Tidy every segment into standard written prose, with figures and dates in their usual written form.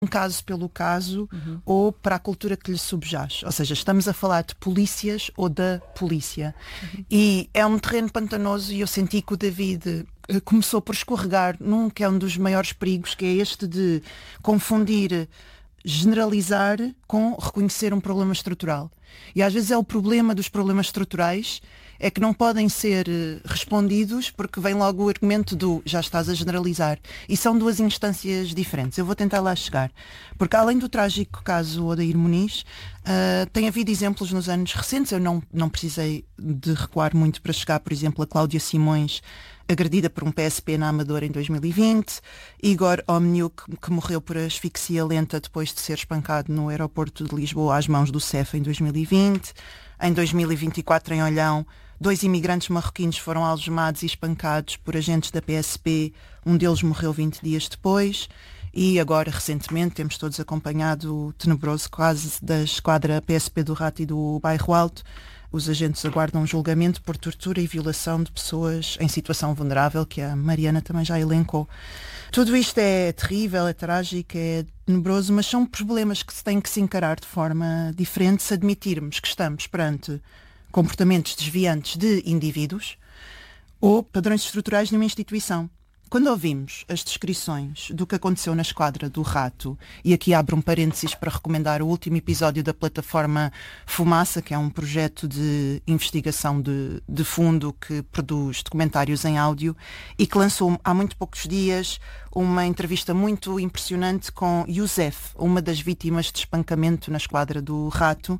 um caso pelo caso ou para a cultura que lhe subjaz. Ou seja, estamos a falar de polícias ou da polícia. E é um terreno pantanoso e eu senti que o David começou por escorregar num que é um dos maiores perigos, que é este de confundir generalizar com reconhecer um problema estrutural. E às vezes é o problema dos problemas estruturais é que não podem ser respondidos porque vem logo o argumento do já estás a generalizar. E são duas instâncias diferentes. Eu vou tentar lá chegar. Porque além do trágico caso Odair Muniz, tem havido exemplos nos anos recentes. Eu não precisei de recuar muito para chegar, por exemplo, a Cláudia Simões, agredida por um PSP na Amadora em 2020, Igor Omniuk, que morreu por asfixia lenta depois de ser espancado no aeroporto de Lisboa às mãos do CEF em 2020. Em 2024, em Olhão, 2 imigrantes marroquinos foram algemados e espancados por agentes da PSP. Um deles morreu 20 dias depois. E agora, recentemente, temos todos acompanhado o tenebroso caso da esquadra PSP do Rato e do Bairro Alto. Os agentes aguardam um julgamento por tortura e violação de pessoas em situação vulnerável, que a Mariana também já elencou. Tudo isto é terrível, é trágico, é tenebroso, mas são problemas que se têm que se encarar de forma diferente se admitirmos que estamos perante comportamentos desviantes de indivíduos ou padrões estruturais de uma instituição. Quando ouvimos as descrições do que aconteceu na esquadra do Rato, e aqui abro um parênteses para recomendar o último episódio da plataforma Fumaça, que é um projeto de investigação de fundo que produz documentários em áudio e que lançou há muito poucos dias uma entrevista muito impressionante com Youssef, uma das vítimas de espancamento na esquadra do Rato,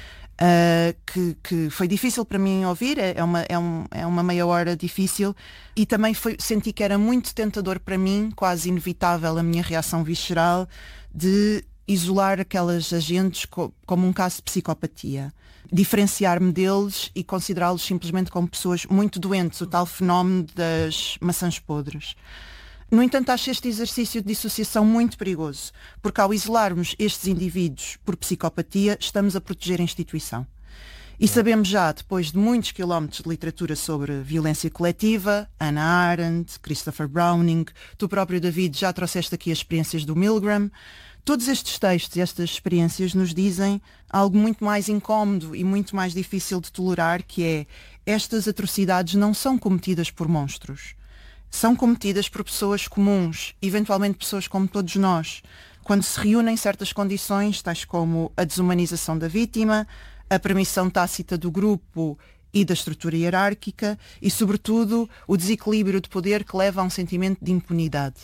que foi difícil para mim ouvir, é uma meia hora difícil, e também senti que era muito tentador para mim, quase inevitável a minha reação visceral, de isolar aquelas agentes como um caso de psicopatia. Diferenciar-me deles e considerá-los simplesmente como pessoas muito doentes, o tal fenómeno das maçãs podres. No entanto, acho este exercício de dissociação muito perigoso, porque ao isolarmos estes indivíduos por psicopatia, estamos a proteger a instituição. E sabemos já, depois de muitos quilómetros de literatura sobre violência coletiva, Hannah Arendt, Christopher Browning, tu próprio, David, já trouxeste aqui as experiências do Milgram. Todos estes textos e estas experiências nos dizem algo muito mais incómodo e muito mais difícil de tolerar, que é: estas atrocidades não são cometidas por monstros. São cometidas por pessoas comuns, eventualmente pessoas como todos nós, quando se reúnem certas condições, tais como a desumanização da vítima, a permissão tácita do grupo e da estrutura hierárquica e, sobretudo, o desequilíbrio de poder que leva a um sentimento de impunidade.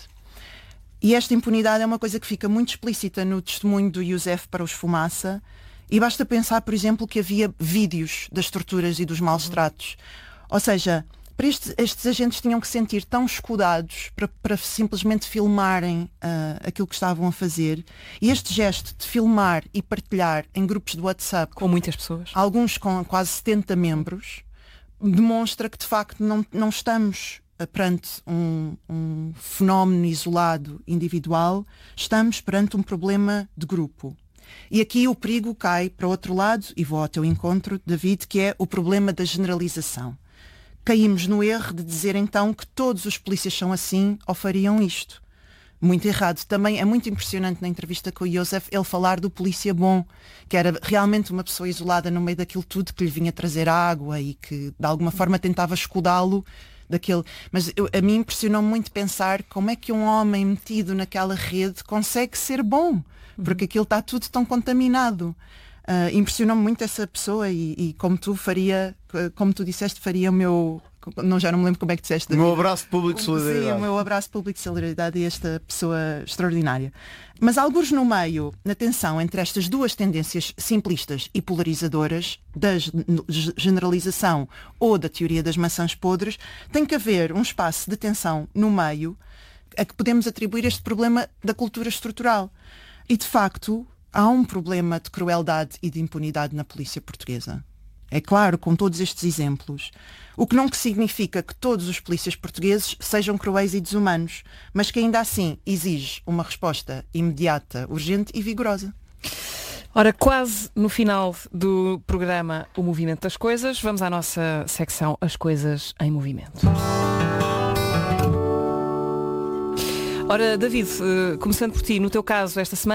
E esta impunidade é uma coisa que fica muito explícita no testemunho do Youssef para os Fumaça, e basta pensar, por exemplo, que havia vídeos das torturas e dos maus tratos. Ou seja, para estes agentes tinham que se sentir tão escudados para simplesmente filmarem aquilo que estavam a fazer. E este gesto de filmar e partilhar em grupos de WhatsApp, com muitas pessoas, alguns com quase 70 membros, demonstra que de facto não estamos perante um fenómeno isolado, individual, estamos perante um problema de grupo. E aqui o perigo cai para outro lado, e vou ao teu encontro, David, que é o problema da generalização. Caímos no erro de dizer então que todos os polícias são assim ou fariam isto. Muito errado. Também é muito impressionante na entrevista com o Youssef ele falar do polícia bom, que era realmente uma pessoa isolada no meio daquilo tudo, que lhe vinha trazer água e que de alguma forma tentava escudá-lo daquele. Mas a mim impressionou muito pensar como é que um homem metido naquela rede consegue ser bom, porque aquilo está tudo tão contaminado. Impressionou-me muito essa pessoa e como tu disseste, faria o meu... já não me lembro como é que disseste. O meu abraço público de solidariedade. Sim, o meu abraço público de solidariedade a esta pessoa extraordinária. Mas alguns no meio, na tensão entre estas duas tendências simplistas e polarizadoras, da generalização ou da teoria das maçãs podres, tem que haver um espaço de tensão no meio a que podemos atribuir este problema da cultura estrutural. E de facto há um problema de crueldade e de impunidade na polícia portuguesa. É claro, com todos estes exemplos. O que não significa que todos os polícias portugueses sejam cruéis e desumanos, mas que ainda assim exige uma resposta imediata, urgente e vigorosa. Ora, quase no final do programa O Movimento das Coisas, vamos à nossa secção As Coisas em Movimento. Ora, David, começando por ti, no teu caso, esta semana